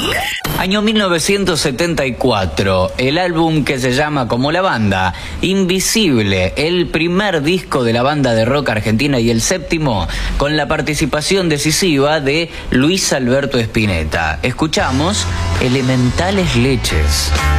Año 1974, el álbum que se llama como la banda, Invisible, el primer disco de la banda de rock argentina y el séptimo, con la participación decisiva de Luis Alberto Spinetta. Escuchamos Elementales Leches.